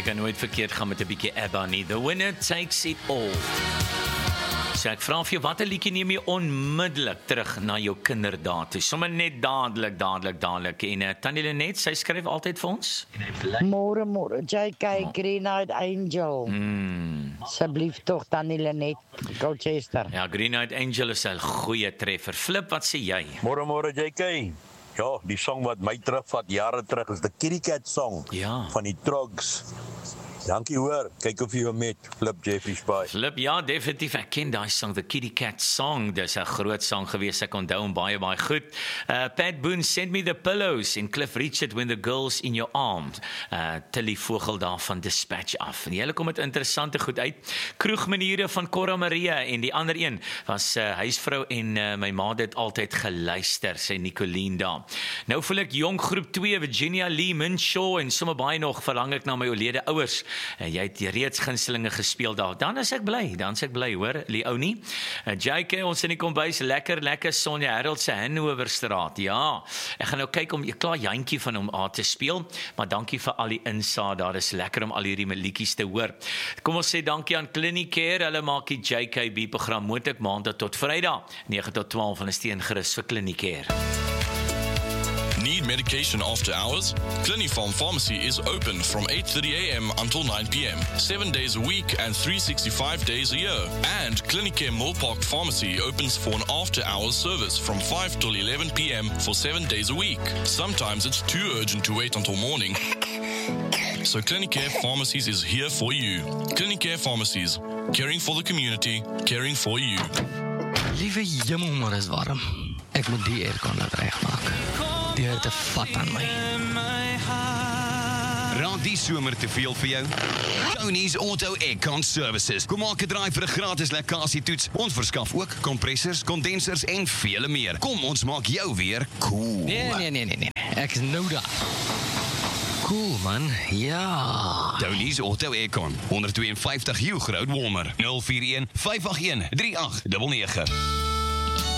kan nooit verkeerd gaan met 'n bietjie ABBA nie. The winner takes it all. So ek vra vir jou, watter liedjie neem jy onmiddellik terug na jou kinderdae toe? Sommige net dadelik. En Tannie Lenet, sy skryf altyd vir ons. Môre, JK, Green-Eyed Angel. Asseblief tog, Tannie Lenet, Colchester. Ja, Green-Eyed Angel is 'n goeie treffer. Flip, wat sê jy? Môre JK. Ja, die song wat my terugvat jare terug is die Kitty Cat song van die Trogs. Dankie hoor, kyk of jy hom met Flip Jeffrey Spy. Flip, ja, definitief, ek ken daai song, the Kitty Cat song, dis 'n groot song gewees, ek onthou hom baie goed. Pat Boone, Send Me the Pillows, en Cliff Richard, When the Girl's in Your Arms, Tilly Vogel daar van Dispatch af, en julle kom het interessante goed uit. Kroegmaniere van Cora Maria, en die ander een was huisvrou, en my ma het altyd geluister, sy Nicoline daar. Nou voel ek jong groep 2, Virginia Lee, Min Shaw, en sommer baie nog, verlang ek na my oorlede ouers. Jy het reeds gunstelinge gespeel daar. Dan is ek bly, hoor, Leonie. JK, ons in die kombuis, lekker Sonja Harold se Hannoverstraat. Ja, ek gaan nou kyk om 'n klaar jantjie van hom aan te speel, maar dankie vir al die insaag daar. Dis lekker om al hierdie liedjies te hoor. Kom ons sê dankie aan Clinicare. Hulle maak die JKB program moontlik maandag tot Vrydag, 9 tot 12 en steun gerus vir Clinicare. Need medication after hours? Clinifarm Pharmacy is open from 8:30 a.m. until 9 p.m. 7 days a week and 365 days a year. And Clinicare Millpark Pharmacy opens for an after-hours service from 5 till 11 p.m. for 7 days a week. Sometimes it's too urgent to wait until morning. So Clinicare Pharmacies is here for you. Clinicare Pharmacies, caring for the community, caring for you. Liewe hemel, maar is warm. Ek moet die aircon laat regmaak. Die hitte vat aan my. Raak die somer te veel vir jou? Tony's Auto Aircon Services. Kom maak 'n draai vir 'n gratis lekkasietoets. Ons verskaf ook kompressors, kondensers en vele meer. Kom, ons maak jou weer cool. Nee. Ek is nou daar. Cool, man. Ja. Tony's Auto Aircon. 152 Hugh Road, Walmer. 041 581 3899.